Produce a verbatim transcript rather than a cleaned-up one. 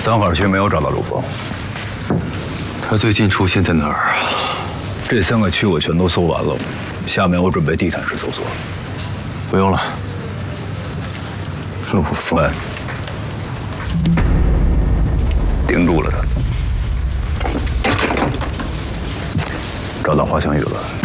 三号区没有找到陆峰， 他最近出现在哪儿啊？ 这三个区我全都搜完了，下面我准备地毯式搜索。 不用了，陆峰盯住了他，找到滑翔翼了。